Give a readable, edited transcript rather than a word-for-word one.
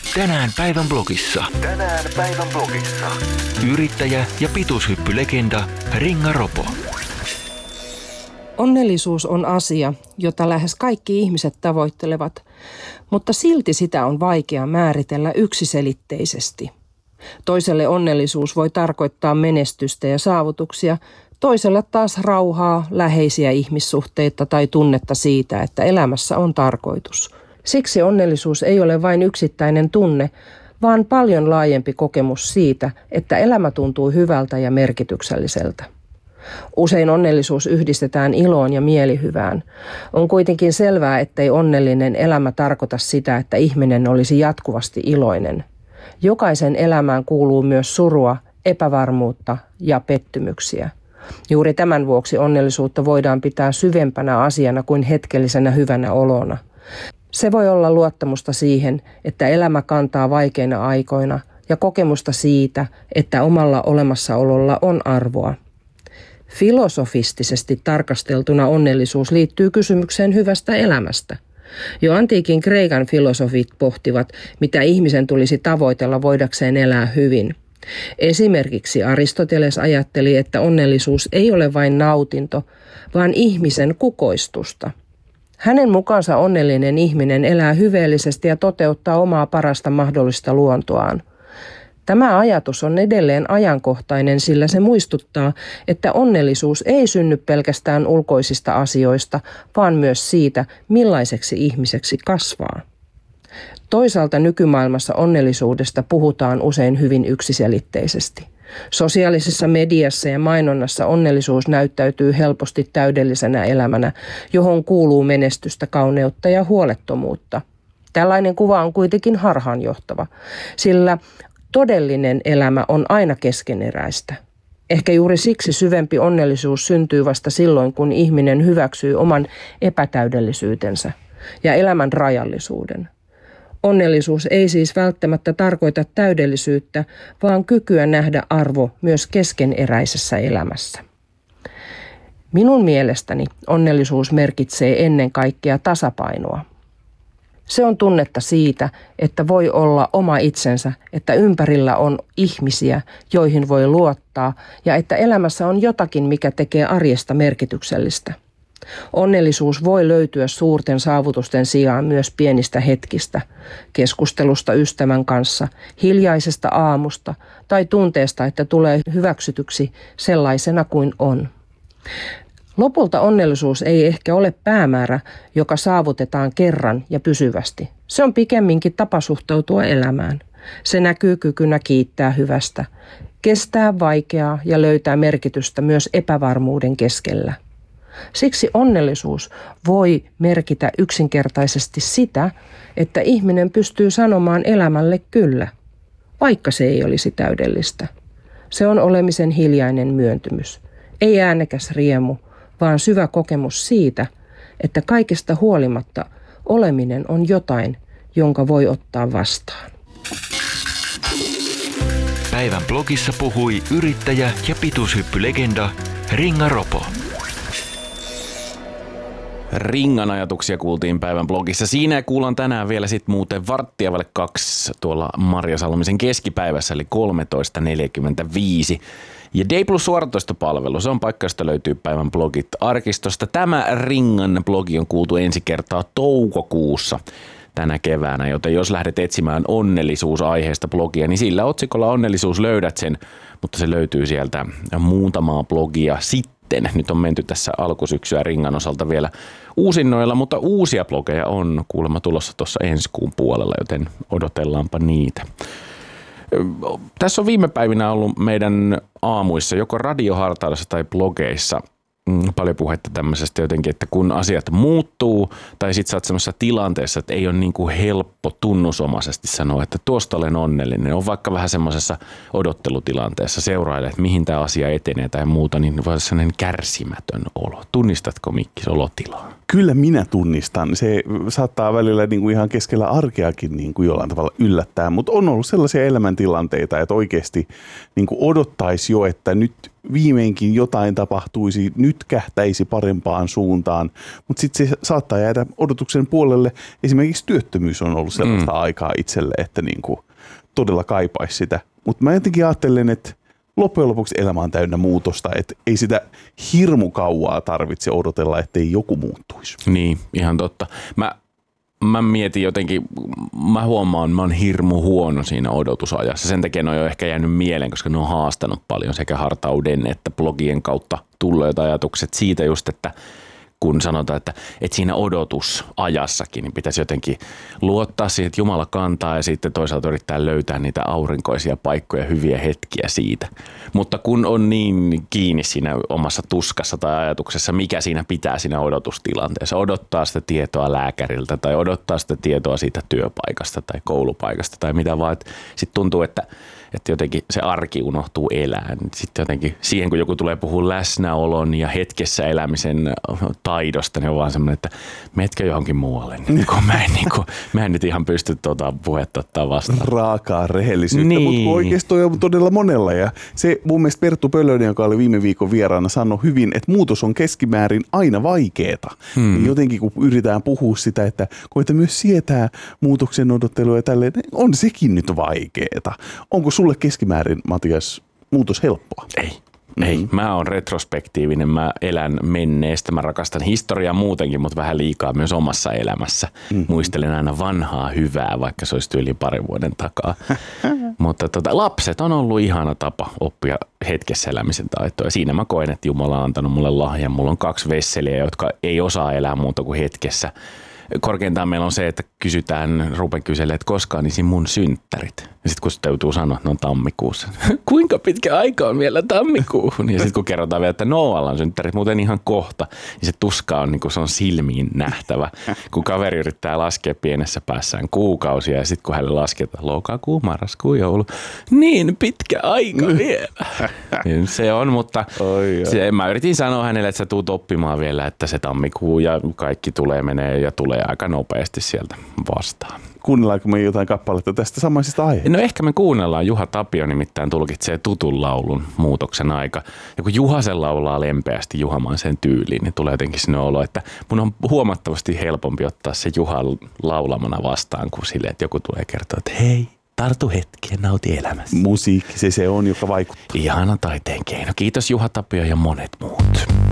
Tänään päivän blogissa. Yrittäjä ja pituushyppylegenda Ringa Ropo. Onnellisuus on asia, jota lähes kaikki ihmiset tavoittelevat, mutta silti sitä on vaikea määritellä yksiselitteisesti. Toiselle onnellisuus voi tarkoittaa menestystä ja saavutuksia, toiselle taas rauhaa, läheisiä ihmissuhteita tai tunnetta siitä, että elämässä on tarkoitus. Siksi onnellisuus ei ole vain yksittäinen tunne, vaan paljon laajempi kokemus siitä, että elämä tuntuu hyvältä ja merkitykselliseltä. Usein onnellisuus yhdistetään iloon ja mielihyvään. On kuitenkin selvää, ettei onnellinen elämä tarkoita sitä, että ihminen olisi jatkuvasti iloinen. Jokaisen elämään kuuluu myös surua, epävarmuutta ja pettymyksiä. Juuri tämän vuoksi onnellisuutta voidaan pitää syvempänä asiana kuin hetkellisenä hyvänä olona. Se voi olla luottamusta siihen, että elämä kantaa vaikeina aikoina ja kokemusta siitä, että omalla olemassaololla on arvoa. Filosofistisesti tarkasteltuna onnellisuus liittyy kysymykseen hyvästä elämästä. Jo antiikin Kreikan filosofit pohtivat, mitä ihmisen tulisi tavoitella voidakseen elää hyvin. Esimerkiksi Aristoteles ajatteli, että onnellisuus ei ole vain nautinto, vaan ihmisen kukoistusta. Hänen mukaansa onnellinen ihminen elää hyveellisesti ja toteuttaa omaa parasta mahdollista luontoaan. Tämä ajatus on edelleen ajankohtainen, sillä se muistuttaa, että onnellisuus ei synny pelkästään ulkoisista asioista, vaan myös siitä, millaiseksi ihmiseksi kasvaa. Toisaalta nykymaailmassa onnellisuudesta puhutaan usein hyvin yksiselitteisesti. Sosiaalisessa mediassa ja mainonnassa onnellisuus näyttäytyy helposti täydellisenä elämänä, johon kuuluu menestystä, kauneutta ja huolettomuutta. Tällainen kuva on kuitenkin harhaanjohtava, sillä todellinen elämä on aina keskeneräistä. Ehkä juuri siksi syvempi onnellisuus syntyy vasta silloin, kun ihminen hyväksyy oman epätäydellisyytensä ja elämän rajallisuuden. Onnellisuus ei siis välttämättä tarkoita täydellisyyttä, vaan kykyä nähdä arvo myös keskeneräisessä elämässä. Minun mielestäni onnellisuus merkitsee ennen kaikkea tasapainoa. Se on tunnetta siitä, että voi olla oma itsensä, että ympärillä on ihmisiä, joihin voi luottaa ja että elämässä on jotakin, mikä tekee arjesta merkityksellistä. Onnellisuus voi löytyä suurten saavutusten sijaan myös pienistä hetkistä, keskustelusta ystävän kanssa, hiljaisesta aamusta tai tunteesta, että tulee hyväksytyksi sellaisena kuin on. Lopulta onnellisuus ei ehkä ole päämäärä, joka saavutetaan kerran ja pysyvästi. Se on pikemminkin tapa suhtautua elämään. Se näkyy kykynä kiittää hyvästä, kestää vaikeaa ja löytää merkitystä myös epävarmuuden keskellä. Siksi onnellisuus voi merkitä yksinkertaisesti sitä, että ihminen pystyy sanomaan elämälle kyllä, vaikka se ei olisi täydellistä. Se on olemisen hiljainen myöntymys, ei äänekäs riemu, vaan syvä kokemus siitä, että kaikesta huolimatta oleminen on jotain, jonka voi ottaa vastaan. Päivän blogissa puhui yrittäjä ja pituushyppylegenda Ringa Ropo. Ringan ajatuksia kuultiin päivän blogissa. Siinä kuullaan tänään vielä sitten muuten 1:02 tuolla Marja Salmisen keskipäivässä, eli 13.45. Ja D Plus suoratoistopalvelu, se on paikka, josta löytyy päivän blogit arkistosta. Tämä Ringan blogi on kuultu ensi kertaa toukokuussa tänä keväänä, joten jos lähdet etsimään onnellisuusaiheesta blogia, niin sillä otsikolla onnellisuus löydät sen, mutta se löytyy sieltä muutamaa blogia sitten. Nyt on menty tässä alkusyksyä Ringan osalta vielä uusinnoilla, mutta uusia blogeja on kuulemma tulossa tuossa ensi kuun puolella, joten odotellaanpa niitä. Tässä on viime päivinä ollut meidän aamuissa, joko radiohartaudessa tai blogeissa, paljon puhetta tämmöisestä jotenkin, että kun asiat muuttuu tai sit sä oot semmoisessa tilanteessa, että ei ole niin kuin helppo tunnusomaisesti sanoa, että tuosta olen onnellinen. On vaikka vähän semmoisessa odottelutilanteessa, seurailee, että mihin tämä asia etenee tai muuta, niin voi olla sellainen kärsimätön olo. Tunnistatko Mikki olotilaa? Kyllä minä tunnistan. Se saattaa välillä niin kuin ihan keskellä arkeakin niin kuin jollain tavalla yllättää, mutta on ollut sellaisia elämäntilanteita, että oikeasti niin kuin odottaisi jo, että nyt viimeinkin jotain tapahtuisi, nyt kähtäisi parempaan suuntaan, mutta sitten se saattaa jäädä odotuksen puolelle. Esimerkiksi työttömyys on ollut sellaista aikaa itselle, että niin kuin todella kaipaisi sitä. Mutta mä jotenkin ajattelen, että loppujen lopuksi elämä on täynnä muutosta, että ei sitä hirmu kauaa tarvitse odotella, ettei joku muuttuisi. Niin, ihan totta. Mä mietin jotenkin, mä huomaan, mä oon hirmu huono siinä odotusajassa. Sen takia ne on jo ehkä jäänyt mieleen, koska ne on haastanut paljon sekä hartauden että blogien kautta tulleet ajatukset siitä just, että kun sanotaan, että siinä odotusajassakin niin pitäisi jotenkin luottaa siihen, että Jumala kantaa ja sitten toisaalta yrittää löytää niitä aurinkoisia paikkoja, hyviä hetkiä siitä. Mutta kun on niin kiinni siinä omassa tuskassa tai ajatuksessa, mikä siinä pitää siinä odotustilanteessa, odottaa sitä tietoa lääkäriltä tai odottaa sitä tietoa siitä työpaikasta tai koulupaikasta tai mitä vaan, sitten tuntuu, että jotenkin se arki unohtuu elään. Sitten jotenkin siihen, kun joku tulee puhua läsnäolon ja hetkessä elämisen taidosta, niin on vaan semmoinen, että metkö johonkin muualle. Mä en nyt ihan pysty puhetta ottaa vastaan. Raakaa rehellisyyttä, niin. Mutta oikeasti on todella monella. Ja se mun mielestä Perttu Pölönen, joka oli viime viikon vieraana, sanoi hyvin, että muutos on keskimäärin aina vaikeeta. Niin jotenkin kun yritetään puhua sitä, että koita myös sietää muutoksen odottelua ja tälleen, on sekin nyt vaikeeta. Onko sulle keskimäärin, Matias, muutos helppoa? Ei. Mä oon retrospektiivinen, mä elän menneestä, mä rakastan historiaa muutenkin, mutta vähän liikaa myös omassa elämässä. Muistelen aina vanhaa hyvää, vaikka se olisi yli parin vuoden takaa. Mutta lapset on ollut ihana tapa oppia hetkessä elämisen taitoa. Siinä mä koen, että Jumala on antanut mulle lahjan. Mulla on 2 vesseliä, jotka ei osaa elää muuta kuin hetkessä. Korkeintaan meillä on se, että rupen kyselemään, että koskaan niin mun synttärit. Ja sitten kun täytyy sanoa, että ne on tammikuussa. Kuinka pitkä aika on vielä tammikuuhun? Ja sitten kun kerrotaan vielä, että Noalla on synttärit, muuten ihan kohta, niin se tuska on, niin kuin se on silmiin nähtävä. Kun kaveri yrittää laskea pienessä päässään kuukausia ja sitten kun hänelle lasketaan lokakuu, marraskuu, joulu. Niin pitkä aika vielä. Se on, mutta mä yritin sanoa hänelle, että sä tuut oppimaan vielä, että se tammikuu ja kaikki menee ja tulee aika nopeasti sieltä vastaan. Kuunnellaanko me jotain kappaletta tästä samaisesta aiheesta? No ehkä me kuunnellaan. Juha Tapio nimittäin tulkitsee tutun laulun Muutoksen aika. Ja kun Juha sen laulaa lempeästi Juhamaiseen tyyliin, niin tulee jotenkin sinne olo, että mun on huomattavasti helpompi ottaa se Juha laulamana vastaan, kuin silleen, että joku tulee kertoa, että hei, tartu hetkeen, nauti elämässä. Musiikki, se on, joka vaikuttaa. Ihana taiteen keino. Kiitos Juha Tapio ja monet muut.